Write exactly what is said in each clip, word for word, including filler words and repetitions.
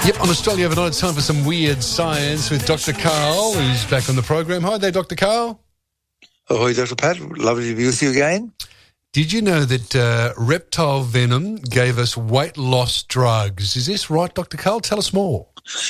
Yep, on Australia Overnight, it's time for some weird science with Doctor Karl, who's back on the program. Hi there, Doctor Karl. Ahoy, Doctor Pat. Lovely to be with you again. Did you know that uh, reptile venom gave us weight loss drugs? Is this right, Doctor Karl? Tell us more.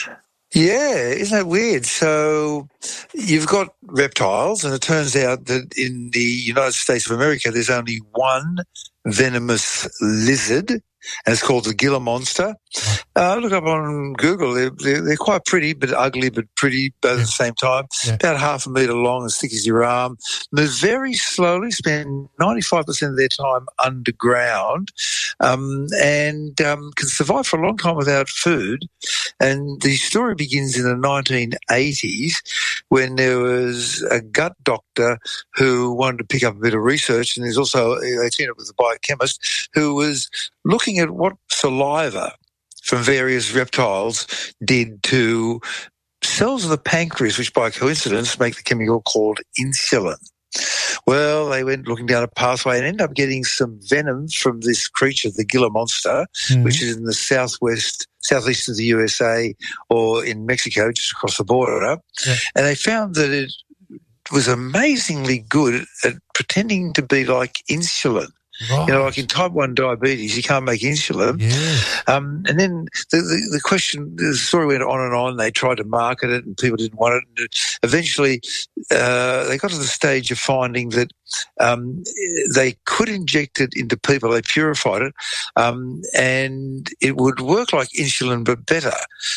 Yeah, isn't that weird? So you've got reptiles, and it turns out that in the United States of America, there's only one venomous lizard, and it's called the Gila monster. Uh, look up on Google. They're, they're, they're quite pretty, but ugly, but pretty both yeah. at the same time. Yeah. About half a metre long, as thick as your arm. Move very slowly, spend ninety-five percent of their time underground, um, and um, can survive for a long time without food. And the story begins in the nineteen eighties when there was a gut doctor who wanted to pick up a bit of research, and there's also, they teamed up with a biochemist who was looking at what saliva from various reptiles did to cells of the pancreas, which by coincidence make the chemical called insulin. Well, they went looking down a pathway and ended up getting some venom from this creature, the Gila monster, mm-hmm. which is in the southwest, southeast of the U S A or in Mexico, just across the border. Yeah. And they found that it was amazingly good at pretending to be like insulin. Right. You know, like in type one diabetes, you can't make insulin. Yeah. Um, and then the, the, the question, the story went on and on. They tried to market it and people didn't want it. And eventually, uh, they got to the stage of finding that um, they could inject it into people. They purified it, um, and it would work like insulin, but better.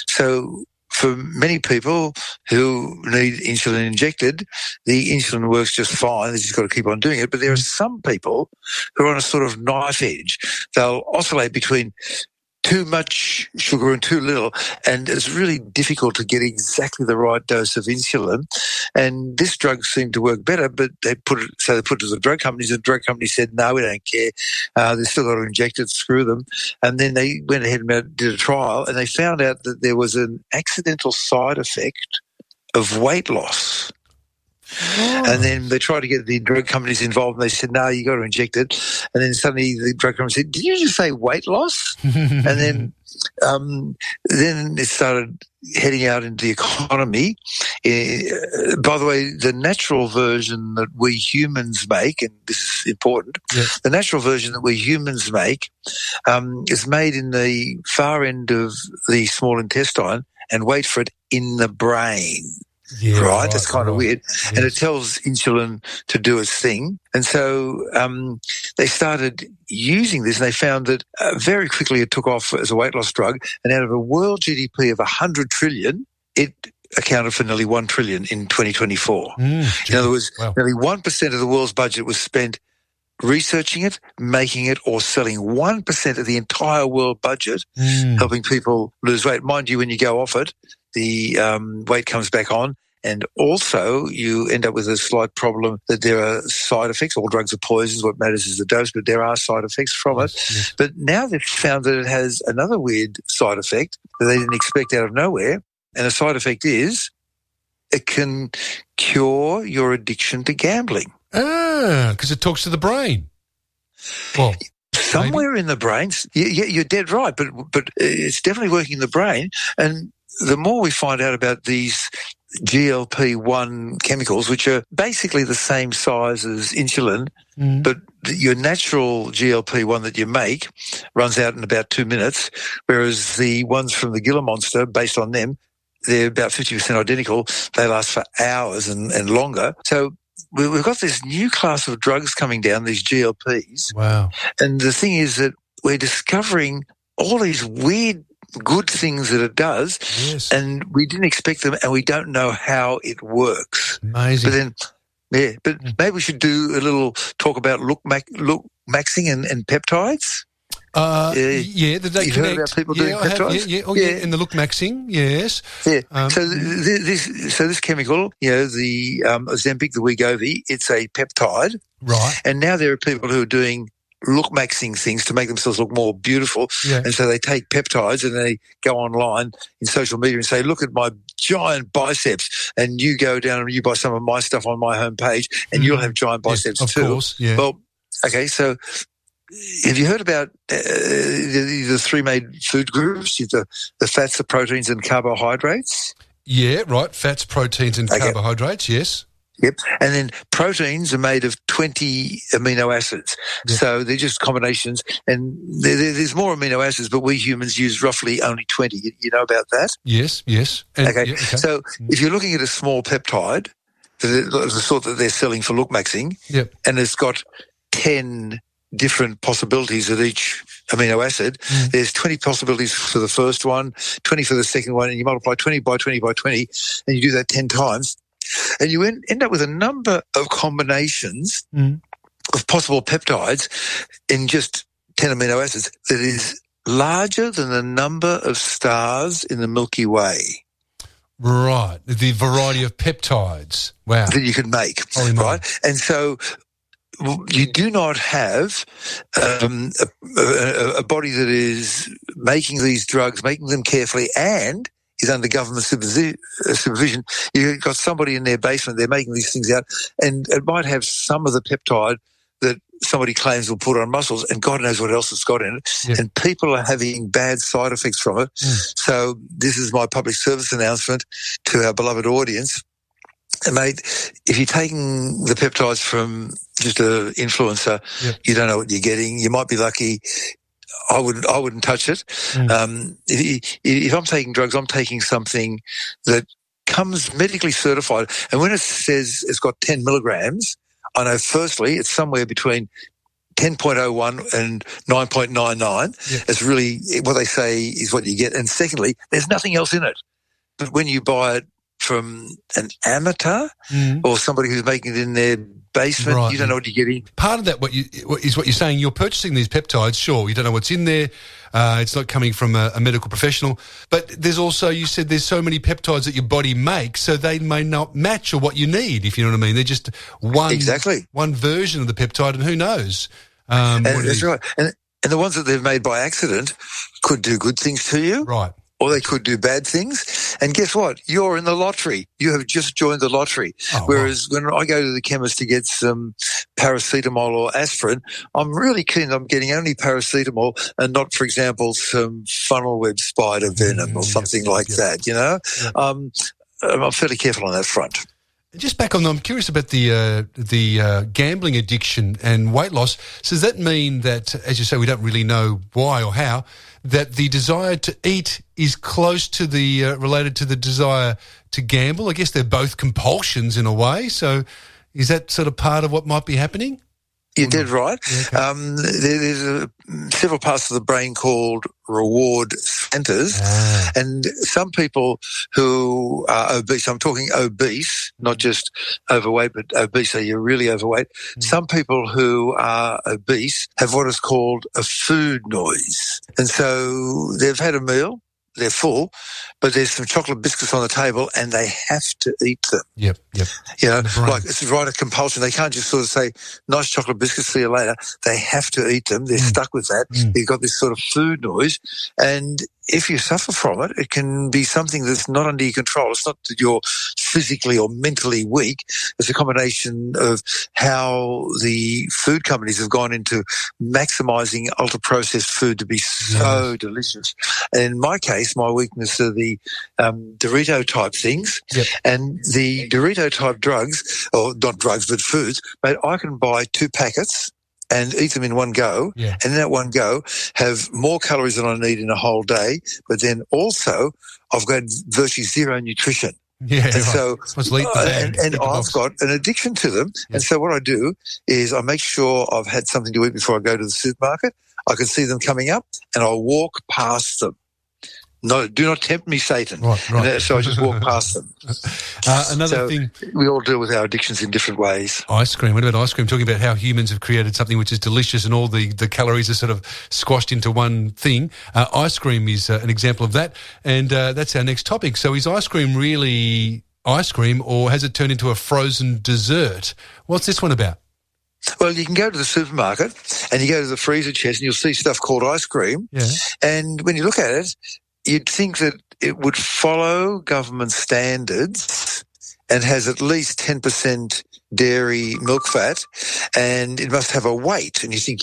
So for many people who need insulin injected, the insulin works just fine. They just got to keep on doing it. But there are some people who are on a sort of knife edge. They'll oscillate between too much sugar and too little, and it's really difficult to get exactly the right dose of insulin. And this drug seemed to work better, but they put it, so they put it to the drug companies, and the drug company said, no, we don't care. Uh, they've still got to inject it, screw them. And then they went ahead and did a trial, and they found out that there was an accidental side effect of weight loss. Oh. And then they tried to get the drug companies involved, and they said, no, you got to inject it. And then suddenly the drug company said, did you just say weight loss? And then um, then it started heading out into the economy. Uh, by the way, the natural version that we humans make, and this is important, yeah. the natural version that we humans make um, is made in the far end of the small intestine, and wait for it, in the brain. Yeah, right? right, that's kind right. of weird. Yes. And it tells insulin to do its thing. And so um, they started using this, and they found that uh, very quickly it took off as a weight loss drug. And out of a world G D P of one hundred trillion, it accounted for nearly one trillion in twenty twenty-four. Mm, in other words, wow. nearly one percent of the world's budget was spent researching it, making it, or selling one percent of the entire world budget, mm. helping people lose weight. Mind you, when you go off it, the um, weight comes back on, and also you end up with a slight problem that there are side effects. All drugs are poisons. What matters is the dose, but there are side effects from it. Yes. But now they've found that it has another weird side effect that they didn't expect out of nowhere, and the side effect is it can cure your addiction to gambling. Ah, because it talks to the brain. Well, somewhere maybe. in the brain, yeah, you're dead right, but but it's definitely working in the brain. And the more we find out about these G L P one chemicals, which are basically the same size as insulin, mm. but your natural G L P one that you make runs out in about two minutes, whereas the ones from the Gila monster, based on them, they're about fifty percent identical. They last for hours and, and longer. So we've got this new class of drugs coming down, these G L Ps. Wow. And the thing is that we're discovering all these weird good things that it does, yes. and we didn't expect them, and we don't know how it works. Amazing. But then, yeah, but maybe we should do a little talk about look, mac, look maxing and, and peptides. Uh, uh, yeah, that they you've connect. Heard about people yeah, doing I have, peptides? yeah, yeah, oh, yeah. yeah, in the look maxing, yes. Yeah. Um, so th- this, so this chemical, you know, the um, Ozempic, the Wegovy, it's a peptide, right? And now there are people who are doing look maxing things to make themselves look more beautiful, yeah. and so they take peptides and they go online in social media and say, "Look at my giant biceps," and you go down and you buy some of my stuff on my homepage, and mm. you'll have giant biceps yes, of too. Course, yeah. Well, okay, so have you heard about uh, the, the three main food groups? You've the, the fats, the proteins, and carbohydrates? Yeah, right. Fats, proteins, and Okay. carbohydrates, yes. Yep. And then proteins are made of twenty amino acids. Yep. So they're just combinations. And there, there, there's more amino acids, but we humans use roughly only twenty. You, you know about that? Yes, yes. And, Okay. yeah, okay. So if you're looking at a small peptide, the, the sort that they're selling for look maxing, Yep. and it's got ten different possibilities at each amino acid, Mm. there's twenty possibilities for the first one, twenty for the second one, and you multiply twenty by twenty by twenty, and you do that ten times. And you end, end up with a number of combinations Mm. of possible peptides in just ten amino acids that is larger than the number of stars in the Milky Way Right. The variety of peptides. Wow. that you can make, Holy moly. right? And so you do not have um, a, a, a body that is making these drugs, making them carefully, and is under government supervision. supervision. You've got somebody in their basement, they're making these things out, and it might have some of the peptide that somebody claims will put on muscles, and God knows what else it's got in it. Yeah. And people are having bad side effects from it. Mm. So this is my public service announcement to our beloved audience. And mate, if you're taking the peptides from just an influencer, Yep. you don't know what you're getting. You might be lucky. I wouldn't. I wouldn't touch it. Mm. Um, if, if I'm taking drugs, I'm taking something that comes medically certified. And when it says it's got ten milligrams, I know firstly it's somewhere between ten point oh one and nine point nine nine. Yeah. It's really what they say is what you get. And secondly, there's nothing else in it. But when you buy it from an amateur Mm. or somebody who's making it in their basement, Right. you don't know what you're getting. Part of that what you, is what you're saying. You're purchasing these peptides, sure. You don't know what's in there. Uh, it's not coming from a, a medical professional. But there's also, you said there's so many peptides that your body makes, so they may not match or what you need, if you know what I mean. They're just one, Exactly. one version of the peptide, and who knows? Um, what And it that's is. right. And, and the ones that they've made by accident could do good things to you, Right. or they could do bad things. And guess what? You're in the lottery. You have just joined the lottery. Oh, Whereas when I go to the chemist to get some paracetamol or aspirin, I'm really keen on getting only paracetamol and not, for example, some funnel web spider venom Mm, or yep, something yep, like yep. that, you know? Yep. Um, I'm fairly careful on that front. Just back on, I'm curious about the uh, the uh, gambling addiction and weight loss. So does that mean that, as you say, we don't really know why or how, that the desire to eat is close to the, uh, related to the desire to gamble? I guess they're both compulsions in a way. So is that sort of part of what might be happening? You're dead right. Yeah, okay. Um, there, there's a, several parts of the brain called reward centers. Ah, And some people who are obese, I'm talking obese, not just overweight, but obese, so you're really overweight. Mm. Some people who are obese have what is called a food noise. And so they've had a meal, they're full, but there's some chocolate biscuits on the table and they have to eat them. yep, yep. You know, The brain. like it's right a compulsion. They can't just sort of say, nice chocolate biscuits, see you later. They have to eat them. They're Mm. stuck with that. Mm. You've got this sort of food noise. And if you suffer from it, it can be something that's not under your control. It's not that you're physically or mentally weak. It's a combination of how the food companies have gone into maximizing ultra-processed food to be so Yes. delicious. And in my case, my weakness are the um, Dorito-type things. Yep. And the Dorito-type drugs, or not drugs, but foods, mate, I can buy two packets and eat them in one go, Yeah. and in that one go have more calories than I need in a whole day, but then also I've got virtually zero nutrition. Yeah, And right. so, Let's leave the uh, bag, and, and eat the I've box. got an addiction to them. Yeah. And so what I do is I make sure I've had something to eat before I go to the supermarket. I can see them coming up and I'll walk past them. No, do not tempt me, Satan. Right, And right. uh, so I just walk past them. Uh, another So- thing, We all deal with our addictions in different ways. ice cream. What about ice cream? Talking about how humans have created something which is delicious and all the, the calories are sort of squashed into one thing. Uh, ice cream is uh, an example of that. And uh, that's our next topic. So is ice cream really ice cream, or has it turned into a frozen dessert? What's this one about? Well, you can go to the supermarket and you go to the freezer chest and you'll see stuff called ice cream. Yeah. And when you look at it, you'd think that it would follow government standards and has at least ten percent dairy milk fat, and it must have a weight. And you're thinking,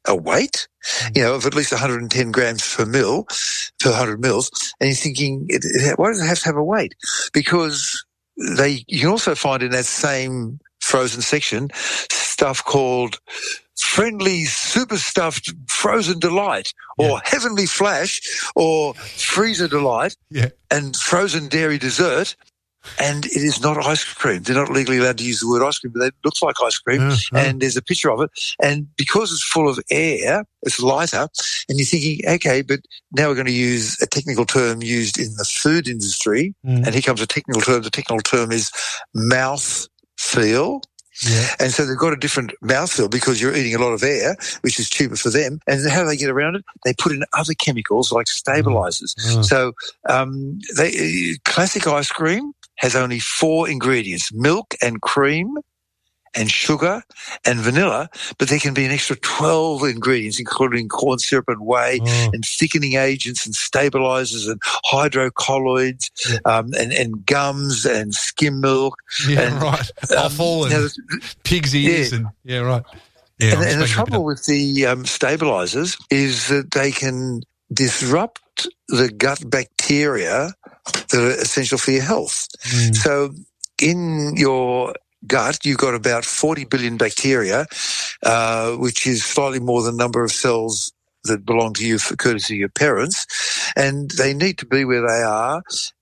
a weight, you know, of at least one hundred ten grams per mil, per one hundred mils, and you're thinking, why does it have to have a weight? Because they, you can also find in that same frozen section stuff called Friendly Super Stuffed Frozen Delight, or yeah. Heavenly Flash, or Freezer Delight, yeah. and Frozen Dairy Dessert. And it is not ice cream. They're not legally allowed to use the word ice cream, but it looks like ice cream. Uh-huh. And there's a picture of it. And because it's full of air, it's lighter. And you're thinking, okay, but now we're going to use a technical term used in the food industry. Mm. And here comes a technical term. The technical term is mouth feel. Yeah. And so they've got a different mouthfeel because you're eating a lot of air, which is cheaper for them. And how do they get around it? They put in other chemicals like stabilizers. Mm. Mm. So um, they, classic ice cream has only four ingredients: milk and cream and sugar and vanilla, but there can be an extra twelve ingredients, including corn syrup and whey oh. and thickening agents and stabilizers and hydrocolloids yeah. um, and, and gums and skim milk. Yeah, and, right. Offal um, and you know, pig's ears. Yeah, and, yeah right. Yeah, and, and the trouble with the um, stabilizers is that they can disrupt the gut bacteria that are essential for your health. Mm. So in your gut, you've got about forty billion bacteria, uh, which is slightly more than the number of cells that belong to you for courtesy of your parents. And they need to be where they are.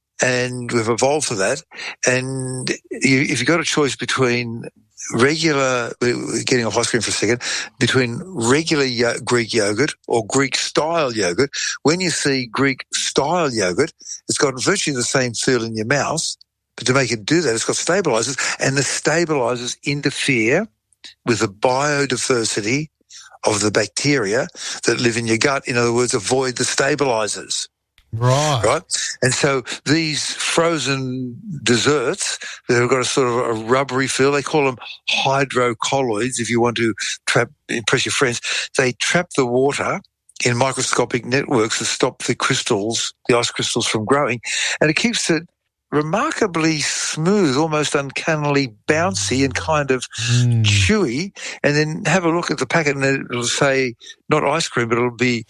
And we've evolved for that. And you, if you've got a choice between regular, getting off ice cream for a second, between regular yo- Greek yogurt or Greek-style yogurt, when you see Greek-style yogurt, it's got virtually the same feel in your mouth, but to make it do that, it's got stabilizers, and the stabilizers interfere with the biodiversity of the bacteria that live in your gut. In other words, avoid the stabilizers. Right. Right. And so these frozen desserts that have got a sort of a rubbery feel, they call them hydrocolloids if you want to trap, impress your friends. They trap the water in microscopic networks to stop the crystals, the ice crystals from growing. And it keeps it remarkably smooth, almost uncannily bouncy and kind of mm. chewy. And then have a look at the packet and it'll say not ice cream, but it'll be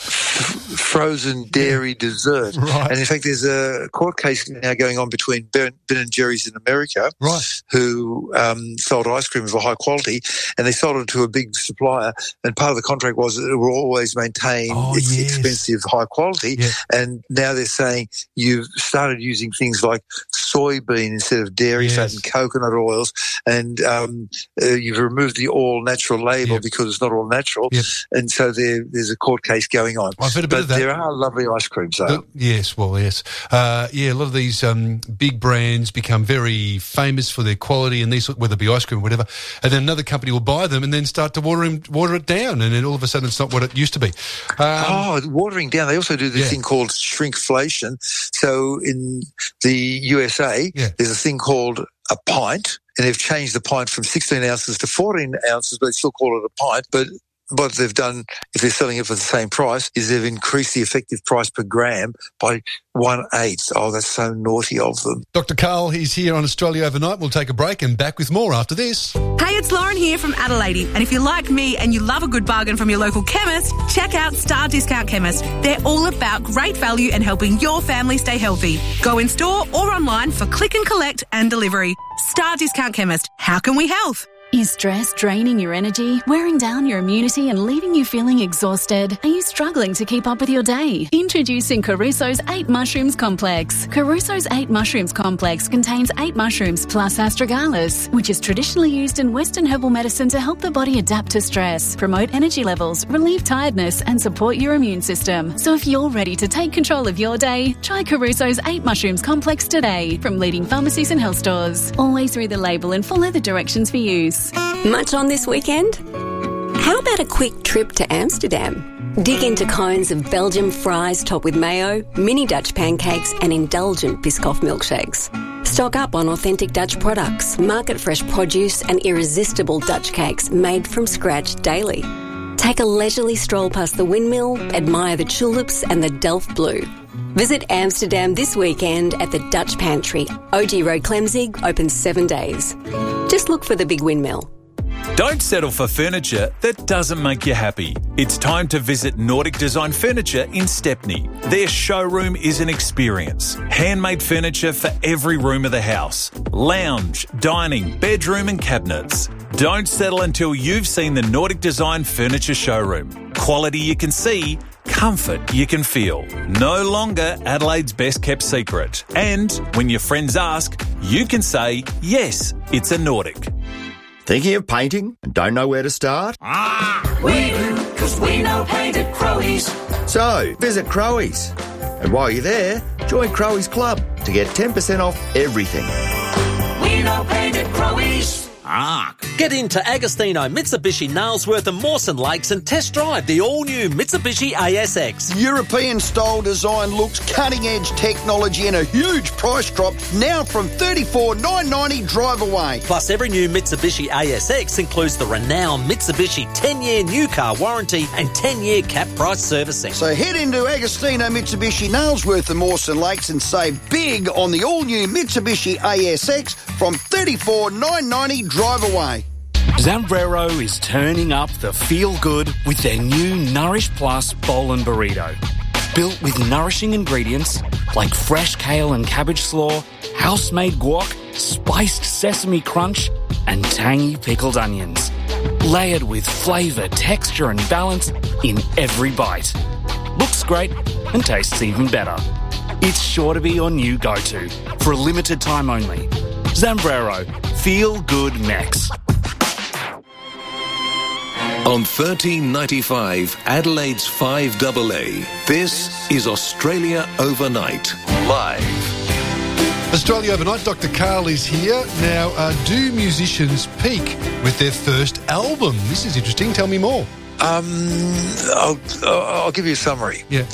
frozen dairy dessert. Right. And in fact, there's a court case now going on between Ben, Ben and Jerry's in America, right. who um, sold ice cream of a high quality, and they sold it to a big supplier. And part of the contract was that it will always maintain oh, its yes. expensive high quality. Yeah. And now they're saying you've started using things like soybean instead of dairy yes. fat and coconut oils, and um, uh, you've removed the all natural label yep. because it's not all natural. Yep. And so there, there's a court case going on. I've heard a bit but of that. There are lovely ice creams, though. Yes, well, yes. Uh, yeah, a lot of these um, big brands become very famous for their quality, and these, whether it be ice cream or whatever, and then another company will buy them and then start to water, him, water it down, and then all of a sudden it's not what it used to be. Um, oh, watering down. They also do this yeah. thing called shrinkflation. So in the U S A, yeah. there's a thing called a pint, and they've changed the pint from sixteen ounces to fourteen ounces, but they still call it a pint. But what they've done, if they're selling it for the same price, is they've increased the effective price per gram by one-eighth. Oh, that's so naughty of them. Doctor Karl, he's here on Australia Overnight. We'll take a break and back with more after this. Hey, it's Lauren here from Adelaide. And if you're like me and you love a good bargain from your local chemist, check out Star Discount Chemist. They're all about great value and helping your family stay healthy. Go in store or online for click and collect and delivery. Star Discount Chemist. How can we help? Is stress draining your energy, wearing down your immunity and leaving you feeling exhausted? Are you struggling to keep up with your day? Introducing Caruso's eight Mushrooms Complex. Caruso's eight Mushrooms Complex contains eight mushrooms plus astragalus, which is traditionally used in Western herbal medicine to help the body adapt to stress, promote energy levels, relieve tiredness and support your immune system. So if you're ready to take control of your day, try Caruso's eight Mushrooms Complex today from leading pharmacies and health stores. Always read the label and follow the directions for use. Much on this weekend? How about a quick trip to Amsterdam? Dig into cones of Belgian fries topped with mayo, mini Dutch pancakes and indulgent Biscoff milkshakes. Stock up on authentic Dutch products, market fresh produce and irresistible Dutch cakes made from scratch daily. Take a leisurely stroll past the windmill, admire the tulips and the Delft Blue. Visit Amsterdam this weekend at the Dutch Pantry. O G Road Clemzig, open seven days. Just look for the big windmill. Don't settle for furniture that doesn't make you happy. It's time to visit Nordic Design Furniture in Stepney. Their showroom is an experience. Handmade furniture for every room of the house. Lounge, dining, bedroom and cabinets. Don't settle until you've seen the Nordic Design Furniture showroom. Quality you can see, comfort you can feel. No longer Adelaide's best kept secret. And when your friends ask, you can say, yes, it's a Nordic. Thinking of painting and don't know where to start? Ah, we do, because we know paint at Crowe's. So, visit Crowe's. And while you're there, join Crowe's Club to get ten percent off everything. We know paint at Crowe's. Ah, get into Agostino, Mitsubishi, Nailsworth and Mawson Lakes and test drive the all-new Mitsubishi A S X. European-style design looks, cutting-edge technology and a huge price drop now from thirty-four thousand nine hundred ninety dollars drive away. Plus, every new Mitsubishi A S X includes the renowned Mitsubishi ten-year new car warranty and ten-year cap price servicing. So head into Agostino, Mitsubishi, Nailsworth and Mawson Lakes and save big on the all-new Mitsubishi A S X from thirty-four thousand nine hundred ninety dollars drive away. Zambrero is turning up the feel-good with their new Nourish Plus Bowl and Burrito. Built with nourishing ingredients like fresh kale and cabbage slaw, house-made guac, spiced sesame crunch, and tangy pickled onions. Layered with flavour, texture and balance in every bite. Looks great and tastes even better. It's sure to be your new go-to for a limited time only. Zambrero, feel good Mex. On thirteen ninety-five, Adelaide's five A A, this is Australia Overnight, live. Australia Overnight, Doctor Karl is here. Now, uh, do musicians peak with their first album? This is interesting. Tell me more. Um, I'll, I'll give you a summary. Yeah.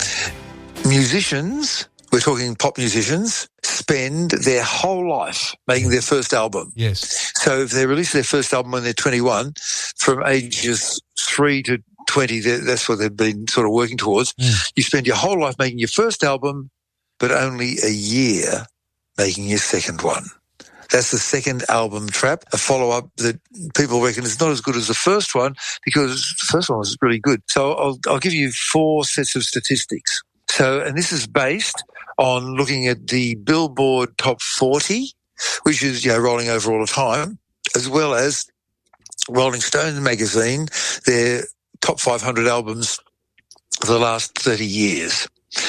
Musicians, we're talking pop musicians, spend their whole life making their first album. Yes. So if they release their first album when they're twenty-one, from ages three to twenty, that's what they've been sort of working towards. Mm. You spend your whole life making your first album, but only a year making your second one. That's the second album trap, a follow-up that people reckon is not as good as the first one because the first one was really good. So I'll, I'll give you four sets of statistics. So, and this is based on looking at the Billboard Top forty, which is, you know, rolling over all the time, as well as Rolling Stone magazine, their top five hundred albums for the last thirty years.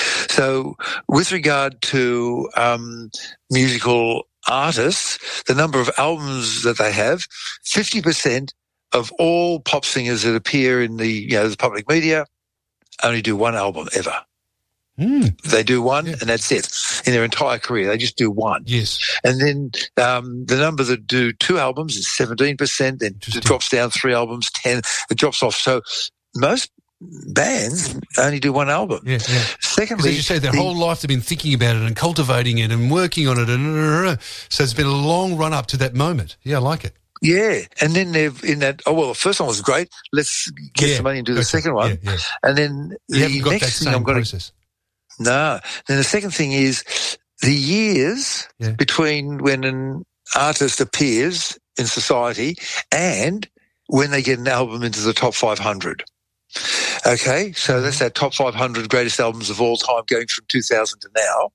So with regard to um, musical artists, the number of albums that they have, fifty percent of all pop singers that appear in the, you know, the public media only do one album ever. Mm. They do one, yeah. and that's it. In their entire career, they just do one. Yes. And then um, the number that do two albums is seventeen percent, then it drops down three albums, ten, it drops off. So most bands only do one album. Yeah, yeah. Secondly, as you say, their the, whole life they've been thinking about it and cultivating it and working on it. And so it's been a long run up to that moment. Yeah, I like it. Yeah, and then they've in that. Oh well, the first one was great. Let's get yeah. some money and do the okay. second one. Yeah, yeah. And then you the haven't got next that thing same I'm going process. to. No. Then the second thing is the years yeah. between when an artist appears in society and when they get an album into the top five hundred. Okay, so that's that top five hundred greatest albums of all time going from two thousand to now.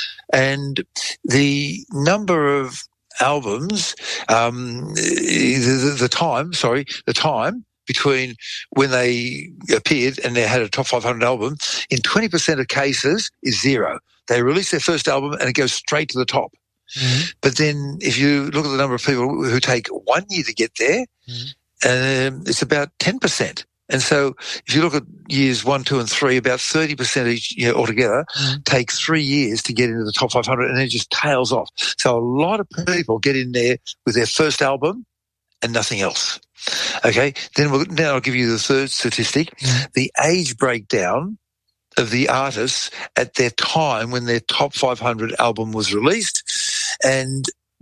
And the number of albums, um, the, the, the time, sorry, the time between when they appeared and they had a top five hundred album, in twenty percent of cases is zero. They release their first album and it goes straight to the top. Mm-hmm. But then if you look at the number of people who take one year to get there, mm-hmm. um, it's about ten percent. And so if you look at years one, two, and three, about thirty percent each, you know, altogether mm-hmm. take three years to get into the top five hundred, and then it just tails off. So a lot of people get in there with their first album and nothing else. Okay, then we'll, now I'll give you the third statistic. Mm-hmm. The age breakdown of the artists at their time when their top five hundred album was released, and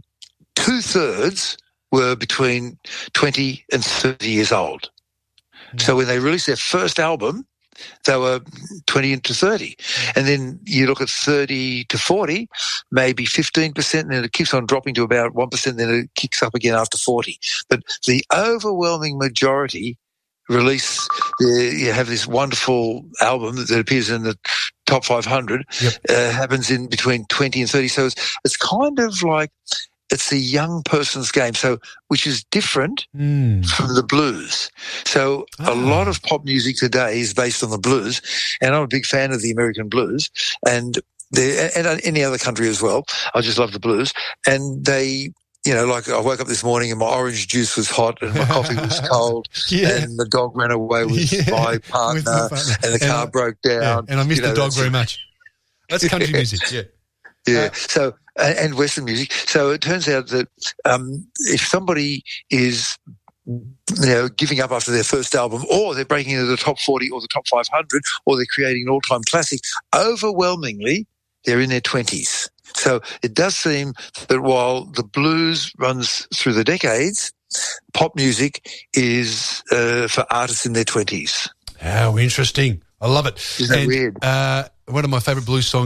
two-thirds were between twenty and thirty years old. So when they released their first album, they were twenty to thirty. And then you look at thirty to forty, maybe fifteen percent, and then it keeps on dropping to about one percent, then it kicks up again after forty. But the overwhelming majority release, the, you have this wonderful album that appears in the top five hundred, yep. uh, happens in between twenty and thirty. So it's, it's kind of like it's a young person's game, so which is different mm. from the blues. So oh. a lot of pop music today is based on the blues, and I'm a big fan of the American blues, and the, and any other country as well. I just love the blues, and they. You know, like I woke up this morning and my orange juice was hot and my coffee was cold yeah. and the dog ran away with yeah. my partner, with partner and the car and, broke down. Yeah. And I missed you know, the dog very much. That's country yeah. music, yeah. Yeah, uh, so and Western music. So it turns out that um, if somebody is, you know, giving up after their first album, or they're breaking into the top forty or the top five hundred, or they're creating an all-time classic, overwhelmingly they're in their twenties. So it does seem that while the blues runs through the decades, pop music is uh, for artists in their twenties. How interesting. I love it. Isn't that and, weird? Uh, one of my favourite blues songs